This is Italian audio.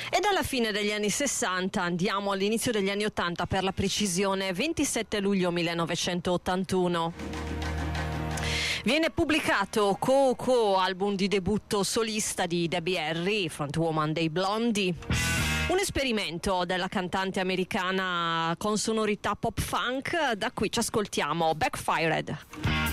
E dalla fine degli anni 60 andiamo all'inizio degli anni 80, per la precisione 27 luglio 1981. Viene pubblicato Co-Co, album di debutto solista di Debbie Harry, frontwoman dei Blondie. Un esperimento della cantante americana con sonorità pop funk, da qui ci ascoltiamo Backfired.